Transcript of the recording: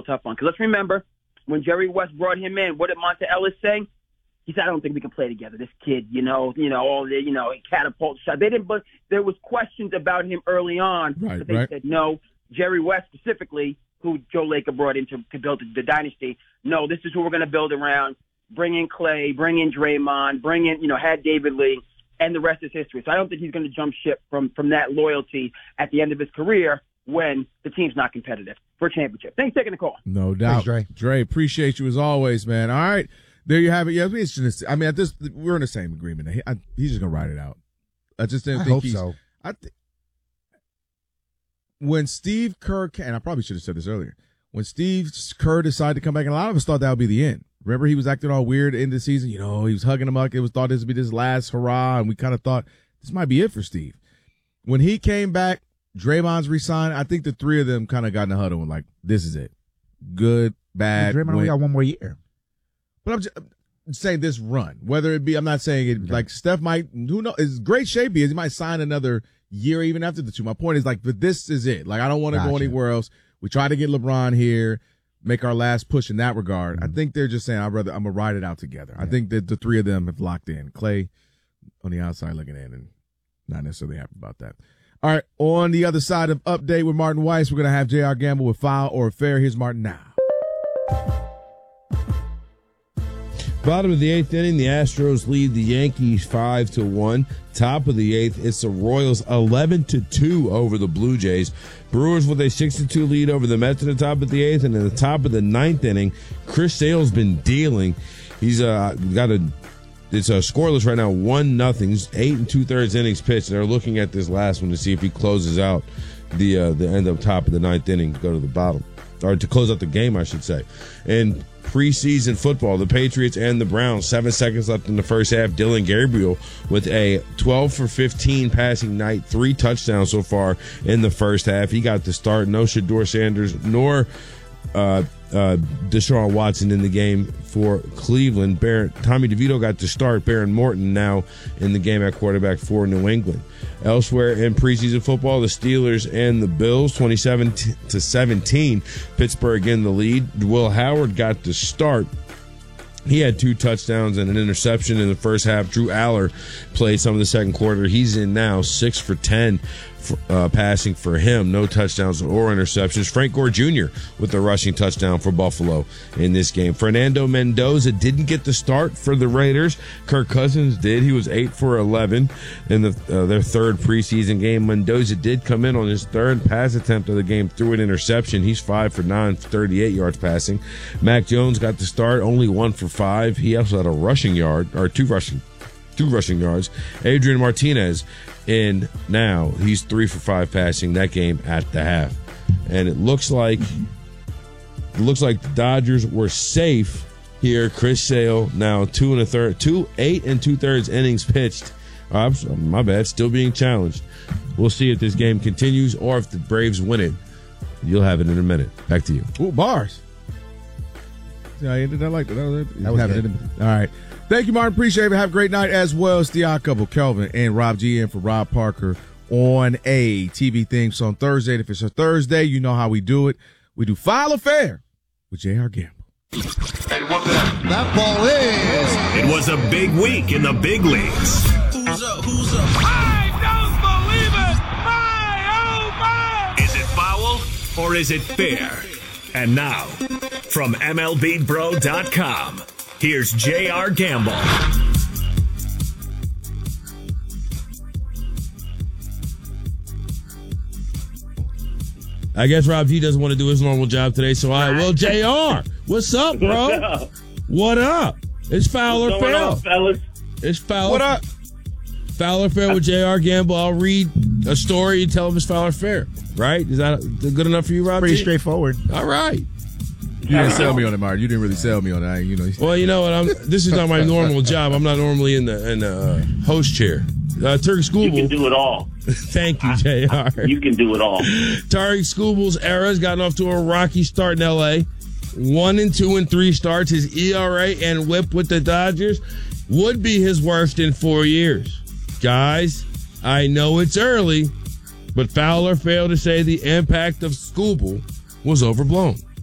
tough on. Because let's remember, when Jerry West brought him in, what did Monta Ellis say? He said, I don't think we can play together. This kid, all the, catapult shot. They didn't, but there was questions about him early on. Right, but they said, no, Jerry West specifically, who Joe Lacob brought in to build the dynasty. No, this is who we're going to build around. Bring in Clay, bring in Draymond, had David Lee, and the rest is history. So I don't think he's going to jump ship from that loyalty at the end of his career when the team's not competitive for a championship. Thanks for taking the call. No doubt. Thanks, Dre, appreciate you as always, man. All right. There you have it. Yeah, we're in the same agreement. He's just going to ride it out. I just didn't think so. When Steve Kerr, and I probably should have said this earlier, when Steve Kerr decided to come back, and a lot of us thought that would be the end. Remember, he was acting all weird in the season. He was hugging him up. It was thought this would be his last hurrah, and we kind of thought this might be it for Steve. When he came back, Draymond's re-signed. I think the three of them kind of got in the huddle and like, this is it. Good, bad. Draymond only got one more year. But I'm saying this run, whether it be, I'm not saying it, like Steph might, who knows, as great shape he is, he might sign another year even after the two. My point is, like, but this is it. Like, I don't want to go anywhere else. We try to get LeBron here, make our last push in that regard. I think they're just saying, I'm going to ride it out together. I think that the three of them have locked in. Clay on the outside looking in and not necessarily happy about that. All right, on the other side of Update with Martin Weiss, we're going to have J.R. Gamble with Foul or Fair. Here's Martin now. Bottom of the eighth inning, the Astros lead the Yankees 5-1. Top of the eighth, it's the Royals 11-2 over the Blue Jays. Brewers with a 6-2 lead over the Mets at the top of the eighth, and at the top of the ninth inning, Chris Sale's been dealing. He's it's scoreless right now, 1-0. He's 8 2/3 innings pitched. They're looking at this last one to see if he closes out the end of top of the ninth inning to go to the bottom, or to close out the game, I should say. And preseason football, the Patriots and the Browns, 7 seconds left in the first half. Dillon Gabriel with a 12 for 15 passing night, 3 touchdowns so far in the first half. He got the start. No Shedeur Sanders nor Deshaun Watson in the game for Cleveland. Tommy DeVito got the start. Baron Morton now in the game at quarterback for New England. Elsewhere in preseason football, the Steelers and the Bills, 27-17. Pittsburgh in the lead. Will Howard got the start. He had 2 touchdowns and an interception in the first half. Drew Aller played some of the second quarter. He's in now, 6 for 10 passing for him. No touchdowns or interceptions. Frank Gore Jr. with the rushing touchdown for Buffalo in this game. Fernando Mendoza didn't get the start for the Raiders. Kirk Cousins did. He was 8 for 11 in their third preseason game. Mendoza did come in on his third pass attempt of the game through an interception. He's 5 for 9 for 38 yards passing. Mac Jones got the start, only 1 for 5. He also had a rushing yard, or two rushing yards. Adrian Martinez in now. He's 3 for 5 passing that game at the half. And it looks like the Dodgers were safe here. Chris Sale now 8 2/3 innings pitched. My bad, still being challenged. We'll see if this game continues or if the Braves win it. You'll have it in a minute. Back to you. Ooh, bars. Yeah, I ended that like that. That was it. All right. Thank you, Martin. Appreciate it. Have a great night as well. It's the Odd Couple, Kelvin and Rob G in for Rob Parker on a TV theme song Thursday. And if it's a Thursday, you know how we do it. We do File or Fair with J.R. Gamble. That ball is. It was a big week in the big leagues. Who's up? I don't believe it! My, oh, my! Is it foul or is it fair? And now, from MLBBro.com, here's J.R. Gamble. I guess Rob G doesn't want to do his normal job today, so I will. JR, what's up, bro? What up? It's Foul or Fair. Fellas? It's Foul. What up? Foul or Fair with JR Gamble. I'll read a story and tell him it's Foul or Fair. Right? Is that good enough for you, Rob? Pretty straightforward. All right. You didn't sell me on it, Martin. You didn't really sell me on it. Well, you know what? This is not my normal job. I'm not normally in the host chair. Tariq Skubal. You can do it all. Thank you, JR. You can do it all. Tariq Skubal's era has gotten off to a rocky start in L.A. 1 2 and 3 starts. His ERA and WHIP with the Dodgers would be his worst in 4 years. Guys, I know it's early, but Fowler failed to say the impact of Skubal was overblown.